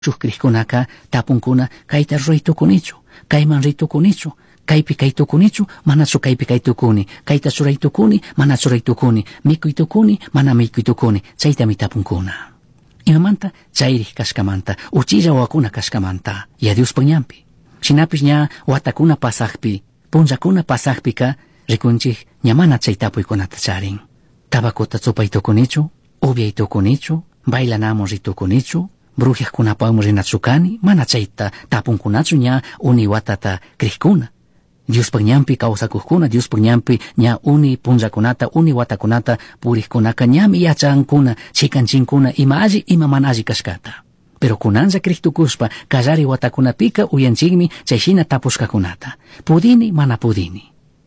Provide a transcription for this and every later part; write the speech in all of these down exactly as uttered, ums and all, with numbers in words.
Chukriskunaka tapunkuna kayta ruraytukunichu, kayman ritukunichu, kaypi kaytukunichu, manachu kaypi kaytukuni, kayta churaytukuni, manachu ruraytukuni, mikuytukuni, mana mikuytukuni, chaytami tapunkuna. Imamanta chayrik kashkamanta, uchilla wawakuna kashkamanta, ya Diospa ñanpi. Shinapish ña watakuna pasakpi, punllakuna pasakpika, rikunchik ña mana chay tapuykunata charin. Tabakuta chupaytukunichu, ubiaytukunichu, bailanamun ritukunichu, brujiakunapawan rinachukani, mana chayta tapunkunachu ña uni watata krikuna. Diospak ñanpi kawsakukkuna, Diospak ñanpi ña uni punllakunata, uni watakunata purikkunaka ñami yachankuna, chikanchinkuna ima alli ima mana alli kashkata. Pero kunanlla kriktukushpa kallari watakunapika uyanchikmi chayshina tapushkakunata. Pudini mana pudini.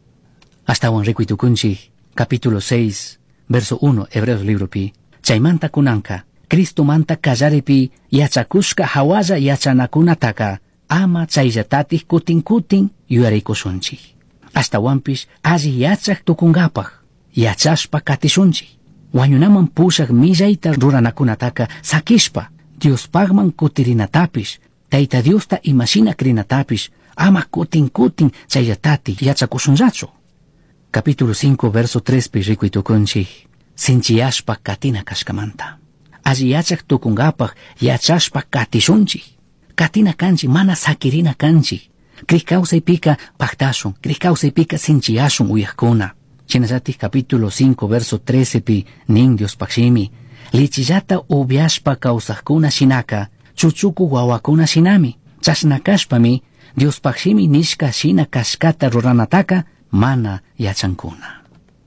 Astawan rikuytukunchik capítulo seis, verso uno, Hebreos libropi. Chaymanta kunanka, Cristo manta kallaripi yachakushka hawalla yachanakunataka, ama chayllatatih kutin kutin yuyaraykushunchik. Astawan-pish alli yachak tukungapaj, yachashpa katishunchik. Wañunaman pushak millayta ruranakunataka sakishpa, Diospagman kutirinatapish, Tayta Diosta imashina krinatapish, ama kutin kutin chayllatatih yachakushunllachu. Capítulo cinco, verso tres pi rikuytukunchik, sinchiyashpa katina kashkamanta. Alli yachak tukungapaj yachashpa katishunchik. Katina kanchi mana sakirina kanchi. Krik kawsaypika paktashun, krik kawsaypika sinchiyashun uyakkuna. Chinallatik capítulo cinco, verso trece pi nin Diospakshimi, lichillata ubiashpa kawsakkuna shinaka, chuchuku wawakuna shinami. Chashnakashpami Diospakshimi nishka shina kashkata ruranataka mana yachankuna.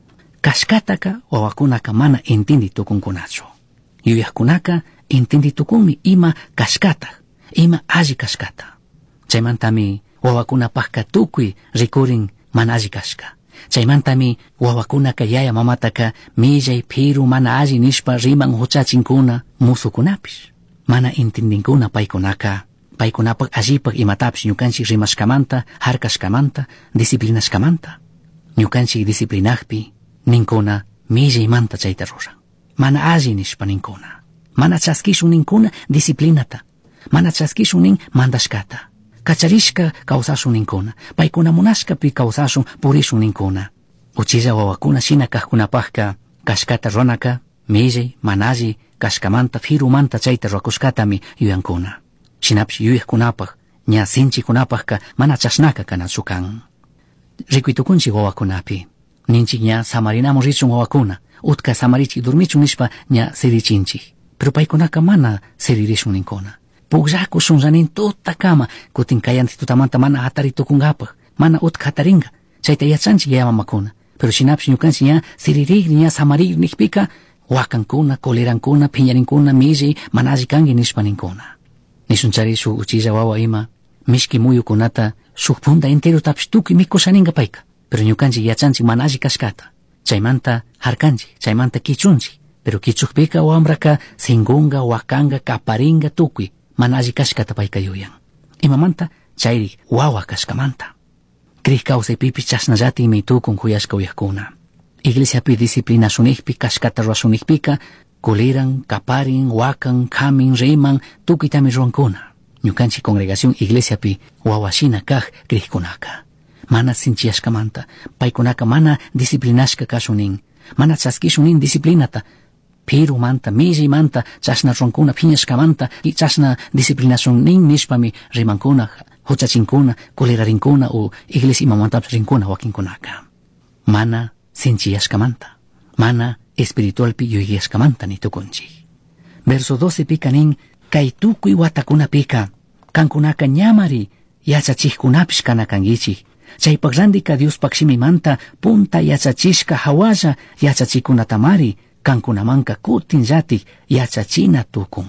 Kashkataka wawakunaka mana intindi tukunkunachu. Yuyakkunaka intindi tukunmi ima kashkata, ima alli kashkata. Chaymantami wawakunapajka tukuy rikurin mana alli kashka. Chaymantami wawakunaka yaya mamataka millay phiru mana alli nishpa riman huchachinkuna musukunapish. Mana intindinkuna paykunaka, paykunapak allipak imatapish ñukanchik rimashkamanta, harkashkamanta, disciplinashkamanta. Ñukanchik disciplinakpi ninkuna millaymanta chayta ruran. Mana alli nishpa ninkuna. Mana chaskishun ninkuna disciplinata. Mana chaskishun nin mandashkata. Kacharishka kawsashun ninkuna. Paykuna munashkapi kawsashun purishun ninkuna. Uchilla wawakuna shina kajkunapajka kashkata ronaka, millay, mana alli, kashkamanta, firumanta chayta ruakushkatami yuyankuna. Shinapish yuyakkunapaj, ña sinchikunapajka mana chashnaka kanachukan. Rikuytukunchik wawakunapi. Ninchik ña samarinamun richun wawakuna. Utka samarichik durmichun nishpa ña sirichinchik. Pero paykunaka mana siririshun ninkuna. Pugllakushun ranin tuta kama, kutin kayanti tutamanta mana hataritukunkapaj, mana utka hataringa. Chayta yachanchik yaya mamakuna. Pero shinapish ñukanchik ña siririgri ña samaririkpika wakankuna, kolerankuna, piñarinkuna, millay, mana alli kanki nishpa ninkuna. Nishunchari shuk uchilla wawa ima, mishki muyukunata, shuk punta entero tapish tukuy mikushaninga payka. Pero ñukanchik yachanchik mana alli kashkata. Chaymanta harkanchik, chaymanta kichunchik. Pero kichukpika wambraka singunga, wakanga, kaparinga tukuy, mana alli kashkata payka yuyan. Imamanta chayrik wawa kashkamanta. Krik kawsaypipish chashnallati tukun kuyashka uyakkuna. Iglesiapi disciplinashunikpi kashkata ruashunikpika kuliran, kaparin, wakan, kamin, riman, tukuytami ruwankuna. Ñukanchik congregación iglesiapi wawashina kaj krikkunaka. Mana sinchiyashkamanta, paykunaka mana disciplinashka kashunin, mana chaskishunin disciplinata, pirumanta, millaymanta, chashna ruwankuna phiñashkamanta, y chashna disciplinashunin nishpami rimankuna, huchachinkuna, kulirarinkuna o iglesia imamantapish rinkuna wakinkunaka. Mana sinchiyashkamanta, mana espiritualpi yuyashkamanta nitukunchik. Verso doce pika nin, kay tukuy watakunapika, kankunaka ñamari yachachikkunapish kanakankichik. Chaypak randika Diospakshimimanta punta yachachishka hawalla yachachikunatamari kankunamanka kutinllatik yachachina tukun.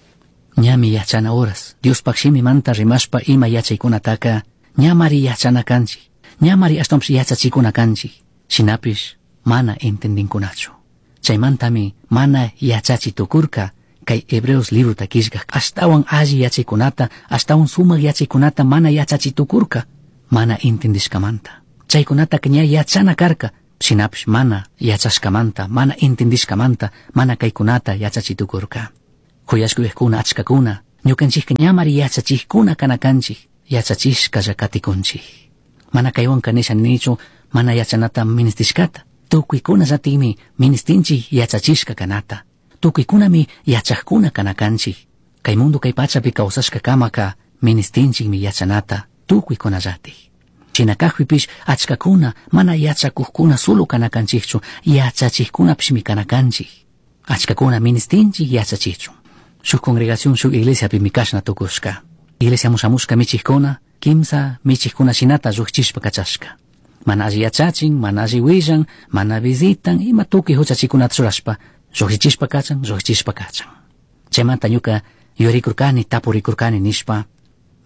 Ñami yachana horas Diospakshimimanta rimashpa ima yachaykunataka ñamari yachana kanchik, ñamari ashtampish yachachikuna kanchik. Shinapish mana entendinkunachu. Chaymantami mana yachachitukurka kay Hebreos libro takishka ashtawan alli yachaykunata, ashtawan sumak yachaykunata mana yachachitukurka, mana entendishkamanta. Chaykunata ña yachana karka, shinapish mana yachashkamanta, mana entendishkamanta, mana kaykunata yachachitukurka. Kuyashkuyukkuna achkakuna Ñukanchik ñamar yachachikuna kanakanchik, yachachishka katikunchik. Mana kaywanka nisha nichu, mana yachanata ministishkata. Tukuykuna llatikmi ministinchik yachachishka kanata. Tukuykunami yachakuna kanakanchik. Kay mundo kay pachapi kawsashka kamaka ministinchikmi yachanata tukuykuna llatik. Chinakakpipish achkakuna mana yachakukuna solo kanakanchikchu, yachachikkunapishmi kanakanchik. Achkakuna ministinchik yachachikchu. Shuk congregación shuk iglesiapi mikashna tukushka. Iglesia musamushka michikkuna, kimsa michikkuna shinata llukchishpa kachashka. Mana alli yachachin, mana alli willan, mana visitan, ima tukuy huchachikunata churashpa, llukchishpa kachan, llukchishpa kachan. Chaymanta ñuka yurikurkani, tapurikurkani nishpa,